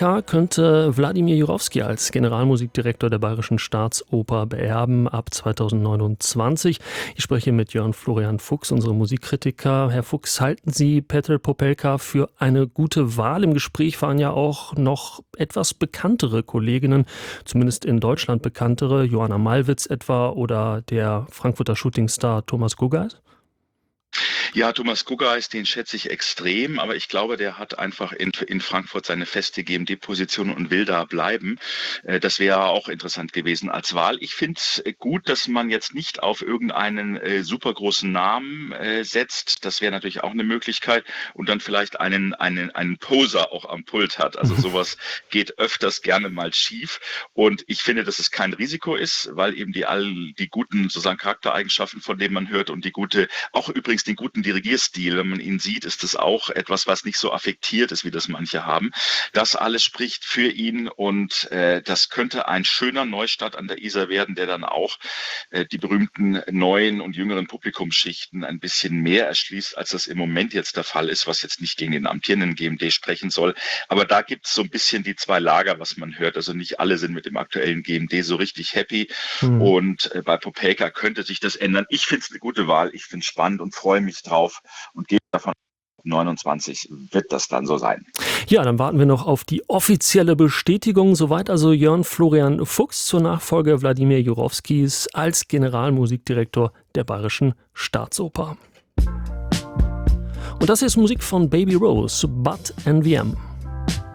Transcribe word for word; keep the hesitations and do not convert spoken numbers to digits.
Popelka könnte Wladimir Jurowski als Generalmusikdirektor der Bayerischen Staatsoper beerben ab zweitausendneunundzwanzig. Ich spreche mit Jörn Florian Fuchs, unserem Musikkritiker. Herr Fuchs, halten Sie Petr Popelka für eine gute Wahl? Im Gespräch waren ja auch noch etwas bekanntere Kolleginnen, zumindest in Deutschland bekanntere, Johanna Malwitz etwa oder der Frankfurter Shootingstar Thomas Guggeis. Ja, Thomas Guggeis, den schätze ich extrem, aber ich glaube, der hat einfach in, in Frankfurt seine feste G M D-Position und will da bleiben. Äh, das wäre auch interessant gewesen als Wahl. Ich finde es gut, dass man jetzt nicht auf irgendeinen äh, super großen Namen äh, setzt. Das wäre natürlich auch eine Möglichkeit und dann vielleicht einen, einen, einen Poser auch am Pult hat. Also sowas geht öfters gerne mal schief und ich finde, dass es kein Risiko ist, weil eben die all die guten sozusagen Charaktereigenschaften, von denen man hört und die gute, auch übrigens den guten Dirigierstil, wenn man ihn sieht, ist das auch etwas, was nicht so affektiert ist, wie das manche haben. Das alles spricht für ihn und äh, das könnte ein schöner Neustart an der Isar werden, der dann auch äh, die berühmten neuen und jüngeren Publikumsschichten ein bisschen mehr erschließt, als das im Moment jetzt der Fall ist, was jetzt nicht gegen den amtierenden G M D sprechen soll. Aber da gibt es so ein bisschen die zwei Lager, was man hört. Also nicht alle sind mit dem aktuellen G M D so richtig happy hm. und äh, bei Popelka könnte sich das ändern. Ich finde es eine gute Wahl, ich finde es spannend und freue mich drauf und gehe davon neunundzwanzig wird das dann so sein. Ja, dann warten wir noch auf die offizielle Bestätigung. Soweit also Jörn Florian Fuchs zur Nachfolge Wladimir Jurowskis als Generalmusikdirektor der Bayerischen Staatsoper. Und das ist Musik von Baby Rose, Bud and V M.